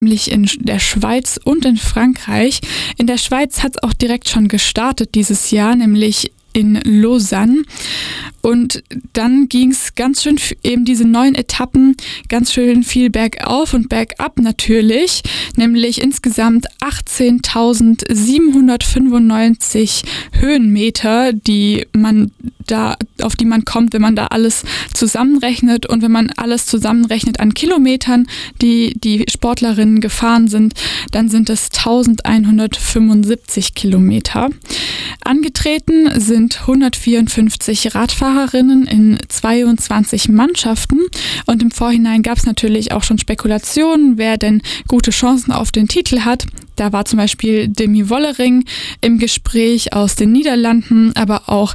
nämlich in der Schweiz und in Frankreich. In der Schweiz hat es auch direkt schon gestartet dieses Jahr, nämlich in Lausanne. Und dann ging es ganz schön, eben diese 9 Etappen, ganz schön viel bergauf und bergab natürlich, nämlich insgesamt 18.795 Höhenmeter, auf die man kommt, wenn man da alles zusammenrechnet. Und wenn man alles zusammenrechnet an Kilometern, die Sportlerinnen gefahren sind, dann sind es 1175 Kilometer. Angetreten sind 154 Radfahrerinnen in 22 Mannschaften und im Vorhinein gab es natürlich auch schon Spekulationen, wer denn gute Chancen auf den Titel hat. Da war zum Beispiel Demi Wollering im Gespräch aus den Niederlanden, aber auch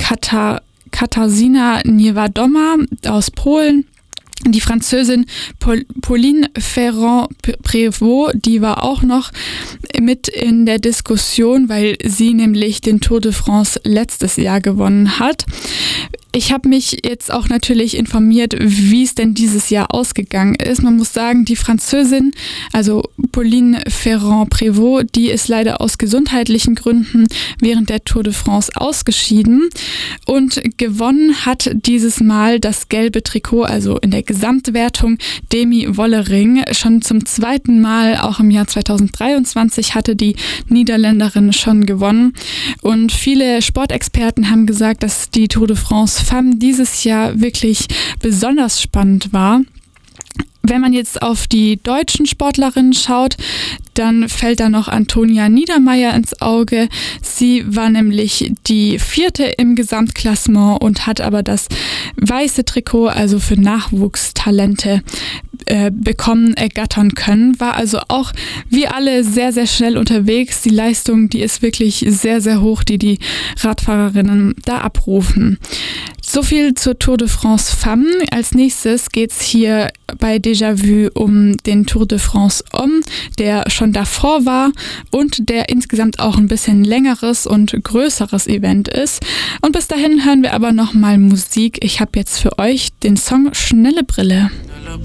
Katarzyna Niewiadoma aus Polen. Die Französin Pauline Ferrand-Prévot, die war auch noch mit in der Diskussion, weil sie nämlich den Tour de France letztes Jahr gewonnen hat. Ich habe mich jetzt auch natürlich informiert, wie es denn dieses Jahr ausgegangen ist. Man muss sagen, die Französin, also Pauline Ferrand-Prévot, die ist leider aus gesundheitlichen Gründen während der Tour de France ausgeschieden. Und gewonnen hat dieses Mal das gelbe Trikot, also in der Gesamtwertung, Demi Wollering. Schon zum 2. Mal, auch im Jahr 2023, hatte die Niederländerin schon gewonnen. Und viele Sportexperten haben gesagt, dass die Tour de France Femmes dieses Jahr wirklich besonders spannend war. Wenn man jetzt auf die deutschen Sportlerinnen schaut, dann fällt da noch Antonia Niedermeier ins Auge. Sie war nämlich die 4. im Gesamtklassement und hat aber das weiße Trikot, also für Nachwuchstalente, ergattern können. War also auch wie alle sehr, sehr schnell unterwegs. Die Leistung, die ist wirklich sehr, sehr hoch, die Radfahrerinnen da abrufen. So viel zur Tour de France Femmes. Als nächstes geht es hier bei Déjà-vu um den Tour de France Hommes, der schon davor war und der insgesamt auch ein bisschen längeres und größeres Event ist. Und bis dahin hören wir aber nochmal Musik. Ich habe jetzt für euch den Song Schnelle Brille.